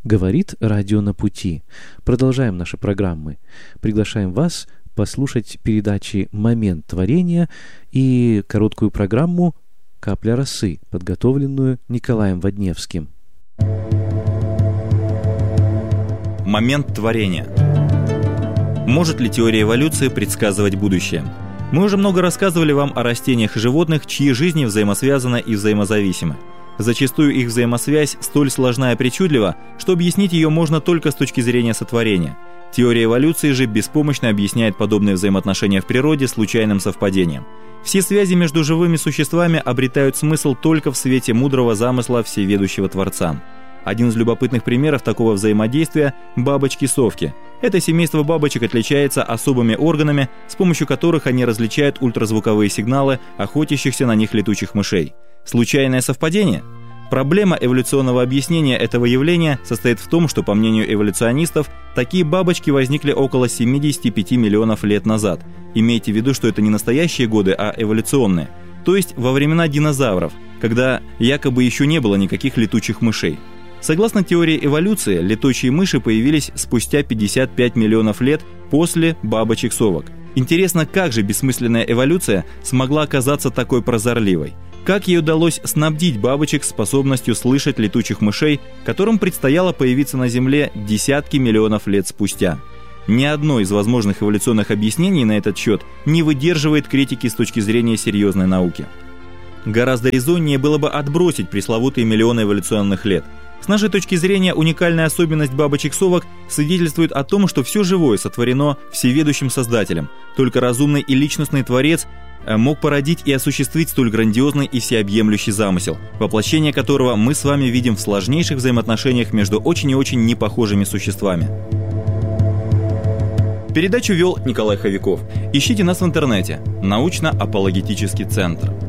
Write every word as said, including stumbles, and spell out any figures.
Говорит радио «На пути». Продолжаем наши программы. Приглашаем вас послушать передачи «Момент творения» и короткую программу «Капля росы», подготовленную Николаем Водневским. Момент творения. Может ли теория эволюции предсказывать будущее? Мы уже много рассказывали вам о растениях и животных, чьи жизни взаимосвязаны и взаимозависимы. Зачастую их взаимосвязь столь сложна и причудлива, что объяснить ее можно только с точки зрения сотворения. Теория эволюции же беспомощно объясняет подобные взаимоотношения в природе случайным совпадением. Все связи между живыми существами обретают смысл только в свете мудрого замысла всеведущего Творца. Один из любопытных примеров такого взаимодействия – бабочки-совки. Это семейство бабочек отличается особыми органами, с помощью которых они различают ультразвуковые сигналы охотящихся на них летучих мышей. Случайное совпадение? Проблема эволюционного объяснения этого явления состоит в том, что, по мнению эволюционистов, такие бабочки возникли около семидесяти пяти миллионов лет назад. Имейте в виду, что это не настоящие годы, а эволюционные. То есть во времена динозавров, когда якобы еще не было никаких летучих мышей. Согласно теории эволюции, летучие мыши появились спустя пятьдесят пять миллионов лет после бабочек-совок. Интересно, как же бессмысленная эволюция смогла оказаться такой прозорливой? Как ей удалось снабдить бабочек способностью слышать летучих мышей, которым предстояло появиться на Земле десятки миллионов лет спустя? Ни одно из возможных эволюционных объяснений на этот счет не выдерживает критики с точки зрения серьезной науки. Гораздо резоннее было бы отбросить пресловутые миллионы эволюционных лет. С нашей точки зрения, уникальная особенность бабочек-совок свидетельствует о том, что все живое сотворено всеведущим Создателем. Только разумный и личностный Творец мог породить и осуществить столь грандиозный и всеобъемлющий замысел, воплощение которого мы с вами видим в сложнейших взаимоотношениях между очень и очень непохожими существами. Передачу вел Николай Ховяков. Ищите нас в интернете. Научно-апологетический центр.